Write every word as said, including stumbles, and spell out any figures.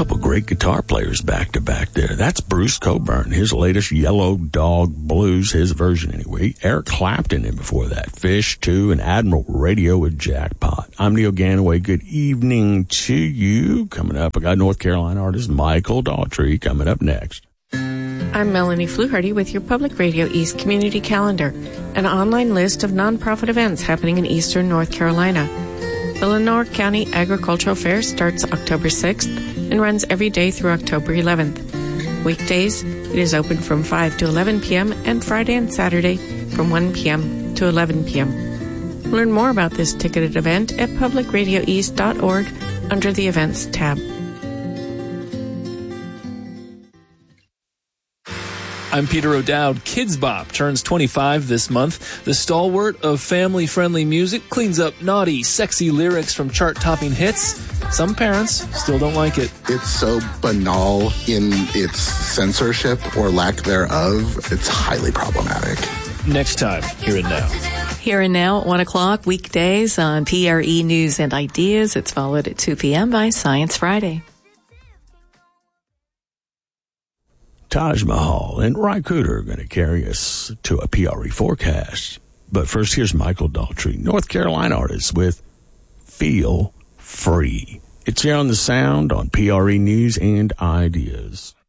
couple great guitar players back to back there. That's Bruce Cockburn, his latest Yellow Dog Blues, his version anyway. Eric Clapton in before that, Fish two, and Admiral Radio with Jackpot. I'm Neil Ganaway. Good evening to you. Coming up, I got North Carolina artist Michael Daughtry coming up next. I'm Melanie Fluharty with your Public Radio East Community Calendar, an online list of nonprofit events happening in eastern North Carolina. The Lenore County Agricultural Fair starts October sixth and runs every day through October eleventh. Weekdays, it is open from five to eleven p.m. and Friday and Saturday from one p.m. to eleven p.m. Learn more about this ticketed event at public radio east dot org under the Events tab. I'm Peter O'Dowd. Kids Bop turns twenty-five this month. The stalwart of family-friendly music cleans up naughty, sexy lyrics from chart-topping hits. Some parents still don't like it. It's so banal in its censorship or lack thereof. It's highly problematic. Next time, Here and Now. Here and Now at one o'clock weekdays on P R E News and Ideas. It's followed at two p.m. by Science Friday. Taj Mahal and Ry Cooder are going to carry us to a P R E forecast. But first, here's Michael Daughtry, North Carolina artist, with Feel Free. It's here on The Sound on P R E News and Ideas.